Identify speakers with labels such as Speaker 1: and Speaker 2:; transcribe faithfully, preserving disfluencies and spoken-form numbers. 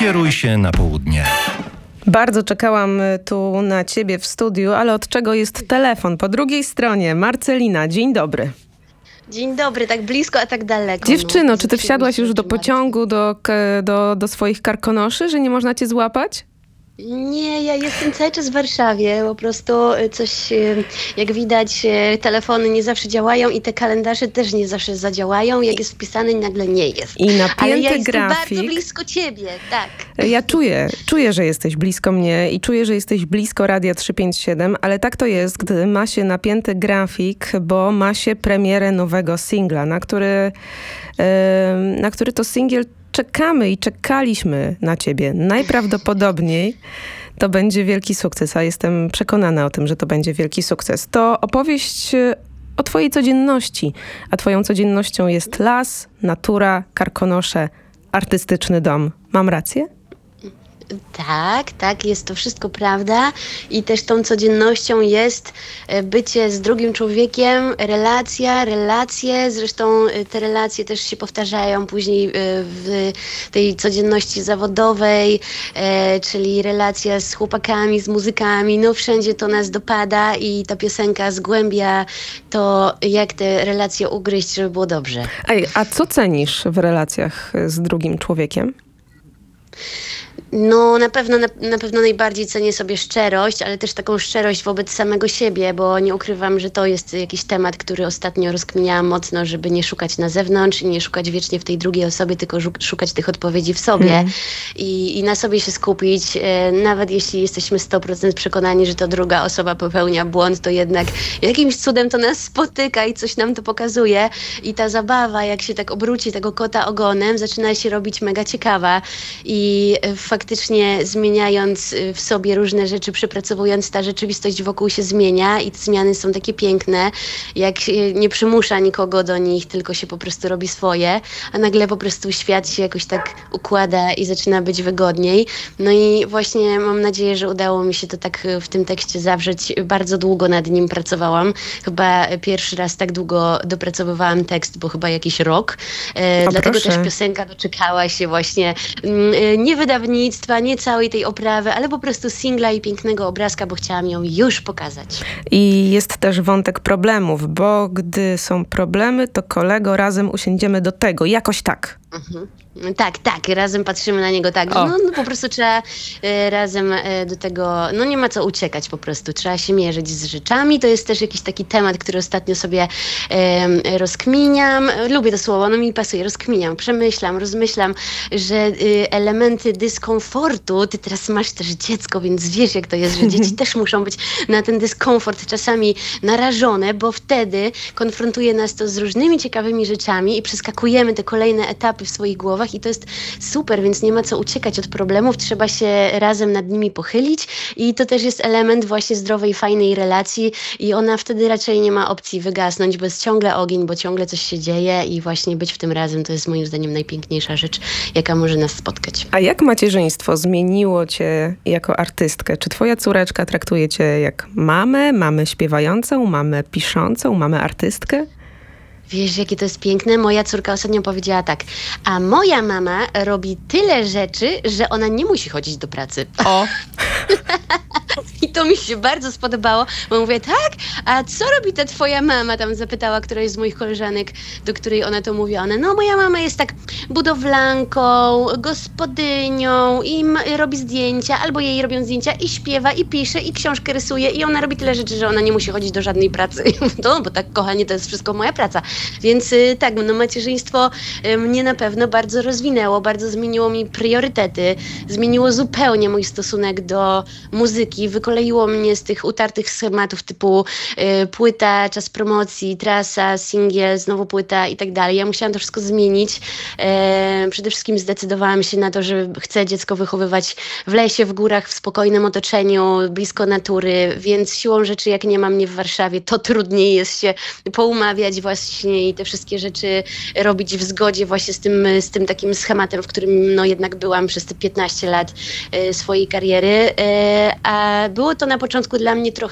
Speaker 1: Kieruj się na południe.
Speaker 2: Bardzo czekałam tu na ciebie w studiu, ale od czego jest telefon? Po drugiej stronie Marcelina, dzień dobry.
Speaker 3: Dzień dobry, tak blisko, a tak daleko.
Speaker 2: Dziewczyno,
Speaker 3: no,
Speaker 2: czy ty wsiadłaś już do pociągu, do, do, do swoich karkonoszy, że nie można cię złapać?
Speaker 3: Nie, ja jestem cały czas w Warszawie, po prostu coś, jak widać, telefony nie zawsze działają i te kalendarze też nie zawsze zadziałają, jak jest wpisany nagle nie jest.
Speaker 2: I napięty
Speaker 3: Ale ja jestem
Speaker 2: grafik.
Speaker 3: bardzo blisko ciebie, tak.
Speaker 2: Ja czuję, czuję, że jesteś blisko mnie i czuję, że jesteś blisko Radia trzysta pięćdziesiąt siedem, ale tak to jest, gdy ma się napięty grafik, bo ma się premierę nowego singla, na który, yy, na który to singiel czekamy i czekaliśmy na ciebie. Najprawdopodobniej to będzie wielki sukces, a jestem przekonana o tym, że to będzie wielki sukces. To opowieść o twojej codzienności, a twoją codziennością jest las, natura, karkonosze, artystyczny dom. Mam rację?
Speaker 3: Tak, tak, jest to wszystko prawda i też tą codziennością jest bycie z drugim człowiekiem, relacja, relacje, zresztą te relacje też się powtarzają później w tej codzienności zawodowej, czyli relacja z chłopakami, z muzykami, no wszędzie to nas dopada i ta piosenka zgłębia to, jak te relacje ugryźć, żeby było dobrze.
Speaker 2: Ej, a co cenisz w relacjach z drugim człowiekiem?
Speaker 3: No na pewno, na, na pewno najbardziej cenię sobie szczerość, ale też taką szczerość wobec samego siebie, bo nie ukrywam, że to jest jakiś temat, który ostatnio rozkminiałam mocno, żeby nie szukać na zewnątrz i nie szukać wiecznie w tej drugiej osobie, tylko szukać tych odpowiedzi w sobie hmm. I, i na sobie się skupić. E, nawet jeśli jesteśmy sto procent przekonani, że to druga osoba popełnia błąd, to jednak jakimś cudem to nas spotyka i coś nam to pokazuje i ta zabawa, jak się tak obróci tego kota ogonem, zaczyna się robić mega ciekawa i e, faktycznie zmieniając w sobie różne rzeczy, przepracowując, ta rzeczywistość wokół się zmienia i te zmiany są takie piękne, jak się nie przymusza nikogo do nich, tylko się po prostu robi swoje, a nagle po prostu świat się jakoś tak układa i zaczyna być wygodniej. No i właśnie mam nadzieję, że udało mi się to tak w tym tekście zawrzeć. Bardzo długo nad nim pracowałam. Chyba pierwszy raz tak długo dopracowywałam tekst, bo chyba jakiś rok. E, dlatego
Speaker 2: proszę.
Speaker 3: też piosenka doczekała się właśnie mm, nie wydawnictwa, nie całej tej oprawy, ale po prostu singla i pięknego obrazka, bo chciałam ją już pokazać.
Speaker 2: I jest też wątek problemów, bo gdy są problemy, to kolego, razem usiądziemy do tego, jakoś tak.
Speaker 3: Mhm. Tak, tak, razem patrzymy na niego tak, no, no po prostu trzeba e, razem e, do tego, no nie ma co uciekać po prostu, trzeba się mierzyć z rzeczami, to jest też jakiś taki temat, który ostatnio sobie e, rozkminiam, lubię to słowo, no mi pasuje, rozkminiam, przemyślam, rozmyślam, że e, elementy dyskomfortu, ty teraz masz też dziecko, więc wiesz jak to jest, że dzieci też muszą być na ten dyskomfort czasami narażone, bo wtedy konfrontuje nas to z różnymi ciekawymi rzeczami i przeskakujemy te kolejne etapy w swoich głowach i to jest super, więc nie ma co uciekać od problemów, trzeba się razem nad nimi pochylić i to też jest element właśnie zdrowej, fajnej relacji i ona wtedy raczej nie ma opcji wygasnąć, bo jest ciągle ogień, bo ciągle coś się dzieje i właśnie być w tym razem to jest moim zdaniem najpiękniejsza rzecz, jaka może nas spotkać.
Speaker 2: A jak macierzyństwo zmieniło cię jako artystkę? Czy twoja córeczka traktuje cię jak mamę, mamę śpiewającą, mamę piszącą, mamę artystkę?
Speaker 3: Wiesz, jakie to jest piękne? Moja córka ostatnio powiedziała tak, a moja mama robi tyle rzeczy, że ona nie musi chodzić do pracy.
Speaker 2: O!
Speaker 3: I to mi się bardzo spodobało, bo mówię, tak, a co robi ta twoja mama? Tam zapytała któraś z moich koleżanek, do której ona to mówi. Ona, no moja mama jest tak budowlanką, gospodynią i ma, robi zdjęcia, albo jej robią zdjęcia i śpiewa, i pisze, i książkę rysuje i ona robi tyle rzeczy, że ona nie musi chodzić do żadnej pracy. No, bo tak, kochanie, to jest wszystko moja praca. Więc y, tak, no macierzyństwo y, mnie na pewno bardzo rozwinęło, bardzo zmieniło mi priorytety, zmieniło zupełnie mój stosunek do muzyki, wykoleiło mnie z tych utartych schematów typu y, płyta, czas promocji, trasa, singiel, znowu płyta i tak dalej. Ja musiałam to wszystko zmienić. E, przede wszystkim zdecydowałam się na to, że chcę dziecko wychowywać w lesie, w górach, w spokojnym otoczeniu, blisko natury, więc siłą rzeczy, jak nie ma mnie w Warszawie, to trudniej jest się poumawiać właśnie i te wszystkie rzeczy robić w zgodzie właśnie z tym, z tym takim schematem, w którym no jednak byłam przez te piętnaście lat e, swojej kariery. E, a było to na początku dla mnie trochę